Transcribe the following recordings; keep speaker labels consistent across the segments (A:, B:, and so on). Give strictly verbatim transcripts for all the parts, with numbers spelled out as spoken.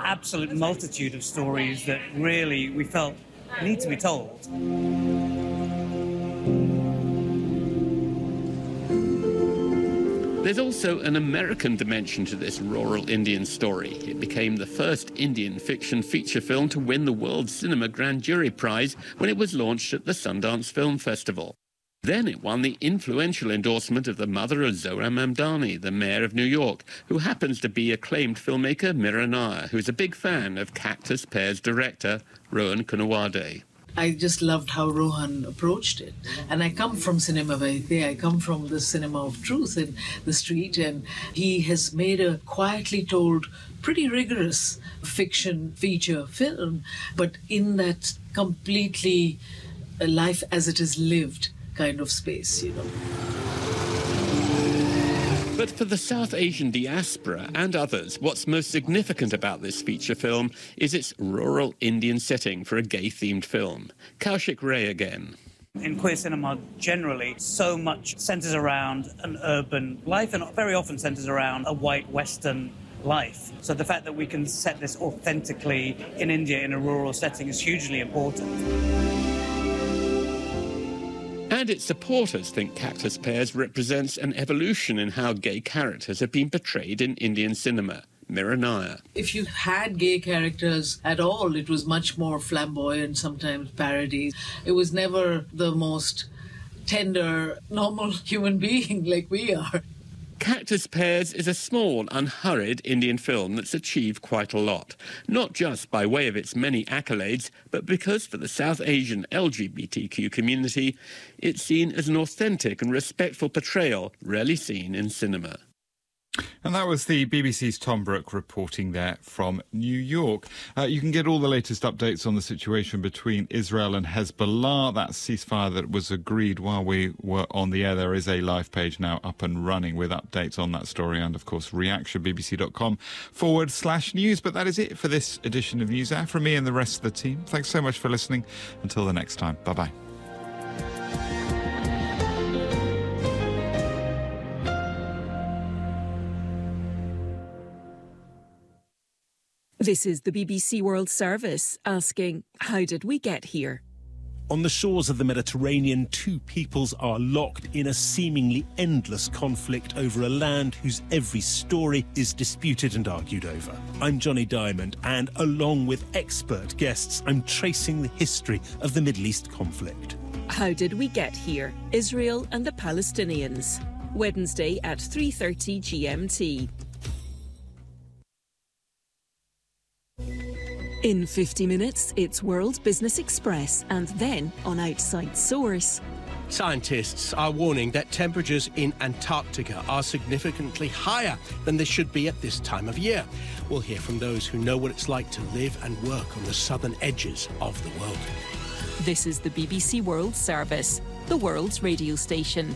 A: absolute multitude of stories that really we felt need to be told.
B: There's also an American dimension to this rural Indian story. It became the first Indian fiction feature film to win the World Cinema Grand Jury Prize when it was launched at the Sundance Film Festival. Then it won the influential endorsement of the mother of Zohran Mamdani, the mayor of New York, who happens to be acclaimed filmmaker Mira Nair, who's a big fan of Cactus Pear's director, Rohan Kunawade.
C: I just loved how Rohan approached it. And I come from cinema verite, I come from the cinema of truth in the street, and he has made a quietly told, pretty rigorous fiction feature film, but in that completely life as it is lived kind of space, you know.
B: But for the South Asian diaspora and others, what's most significant about this feature film is its rural Indian setting for a gay-themed film. Kaushik Ray again.
A: In queer cinema, generally, so much centres around an urban life and very often centres around a white Western life. So the fact that we can set this authentically in India in a rural setting is hugely important.
B: And its supporters think Cactus Pears represents an evolution in how gay characters have been portrayed in Indian cinema. Mira Nair.
C: If you had gay characters at all, it was much more flamboyant, sometimes parodies. It was never the most tender, normal human being like we are.
B: Cactus Pears is a small, unhurried Indian film that's achieved quite a lot, not just by way of its many accolades, but because for the South Asian L G B T Q community, it's seen as an authentic and respectful portrayal rarely seen in cinema.
D: And that was the B B C's Tom Brooke reporting there from New York. Uh, you can get all the latest updates on the situation between Israel and Hezbollah, that ceasefire that was agreed while we were on the air. There is a live page now up and running with updates on that story and, of course, reaction, bbc.com forward slash news. But that is it for this edition of News Hour. From me and the rest of the team, thanks so much for listening. Until the next time, bye-bye.
E: This is the B B C World Service asking, how did we get here?
F: On the shores of the Mediterranean, two peoples are locked in a seemingly endless conflict over a land whose every story is disputed and argued over. I'm Johnny Diamond, and along with expert guests, I'm tracing the history of the Middle East conflict.
E: How did we get here? Israel and the Palestinians. Wednesday at three thirty G M T. In fifty minutes, it's World Business Express, and then on Outside Source.
G: Scientists are warning that temperatures in Antarctica are significantly higher than they should be at this time of year. We'll hear from those who know what it's like to live and work on the southern edges of the world.
E: This is the B B C World Service, the world's radio station.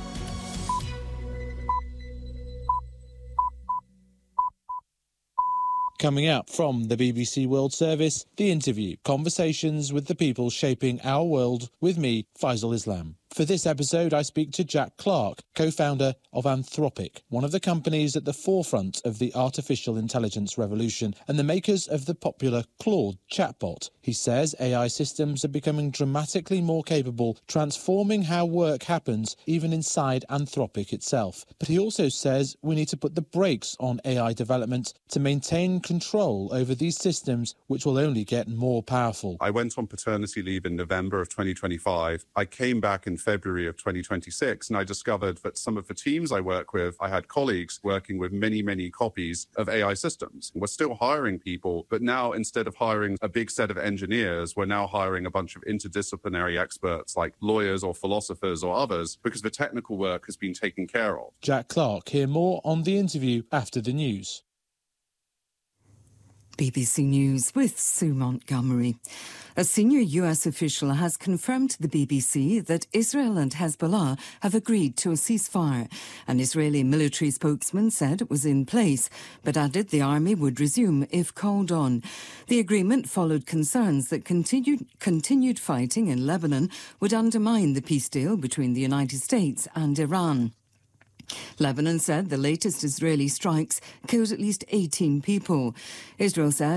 H: Coming up from the B B C World Service, The Interview, conversations with the people shaping our world, with me, Faisal Islam. For this episode, I speak to Jack Clark, co-founder of Anthropic, one of the companies at the forefront of the artificial intelligence revolution and the makers of the popular Claude chatbot. He says A I systems are becoming dramatically more capable, transforming how work happens, even inside Anthropic itself. But he also says we need to put the brakes on A I development to maintain control over these systems, which will only get more powerful.
I: I went on paternity leave in November of twenty twenty-five. I came back in February of twenty twenty-six, and I discovered that some of the teams I work with, I had colleagues working with many, many copies of A I systems. We're still hiring people, but now instead of hiring a big set of engineers, we're now hiring a bunch of interdisciplinary experts like lawyers or philosophers or others, because the technical work has been taken care of.
H: Jack Clark, hear more on The Interview after the news.
J: B B C News with Sue Montgomery. A senior U S official has confirmed to the B B C that Israel and Hezbollah have agreed to a ceasefire. An Israeli military spokesman said it was in place, but added the army would resume if called on. The agreement followed concerns that continued, continued fighting in Lebanon would undermine the peace deal between the United States and Iran. Lebanon said the latest Israeli strikes killed at least eighteen people. Israel said